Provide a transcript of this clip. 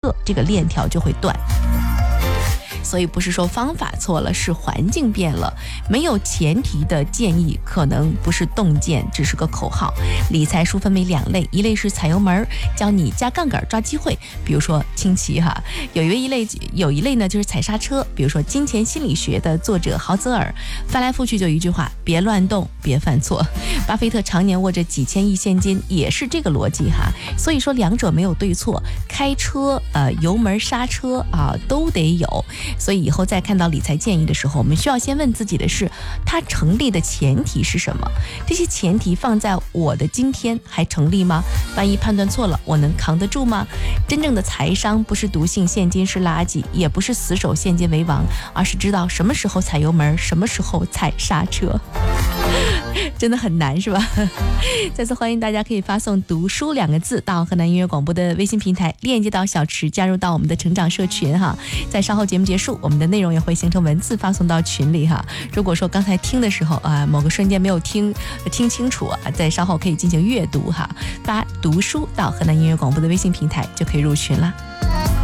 刻，这个链条就会断。所以不是说方法错了，是环境变了。没有前提的建议可能不是洞见，只是个口号。理财书分为2类，一类是踩油门，教你加杠杆抓机会，比如说轻骑哈；有一类呢就是踩刹车，比如说金钱心理学的作者豪泽尔，翻来覆去就一句话：别乱动，别犯错。巴菲特常年握着几千亿现金，也是这个逻辑哈。所以说两者没有对错，开车油门刹车都得有。所以以后再看到理财建议的时候，我们需要先问自己的是，它成立的前提是什么？这些前提放在我的今天还成立吗？万一判断错了，我能扛得住吗？真正的财商不是笃信现金是垃圾，也不是死守现金为王，而是知道什么时候踩油门，什么时候踩刹车。真的很难是吧？再次欢迎大家可以发送读书2个字到河南音乐广播的微信平台，链接到小池，加入到我们的成长社群哈。在稍后节目结束，我们的内容也会形成文字发送到群里哈。如果说刚才听的时候某个瞬间没有听清楚在稍后可以进行阅读哈，发读书到河南音乐广播的微信平台就可以入群了。